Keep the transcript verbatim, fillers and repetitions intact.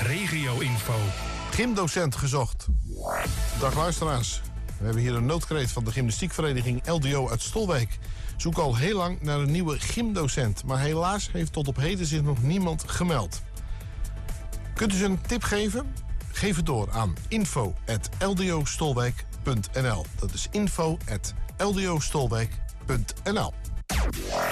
regio-info. Gymdocent gezocht. Dag luisteraars. We hebben hier een noodkreet van de gymnastiekvereniging L D O uit Stolwijk. Zoek al heel lang naar een nieuwe gymdocent, maar helaas heeft tot op heden zich nog niemand gemeld. Kunt u ze een tip geven? Geef het door aan info at l d o stolwijk punt n l. Dat is info at l d o stolwijk punt n l.